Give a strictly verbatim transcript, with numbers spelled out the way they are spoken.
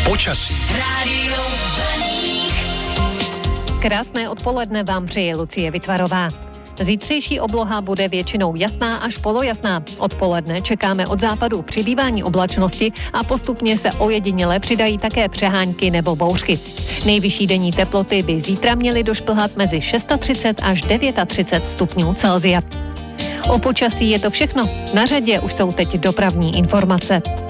Počasí. Rádio Baník. Krásné odpoledne vám přeje Lucie Vytvarová. Zítřejší obloha bude většinou jasná až polojasná. Odpoledne čekáme od západu přibývání oblačnosti a postupně se ojediněle přidají také přehánky nebo bouřky. Nejvyšší denní teploty by zítra měly došplhat mezi třicet šest až třicet devět stupňů Celsia. O počasí je to všechno. Na řadě už jsou teď dopravní informace.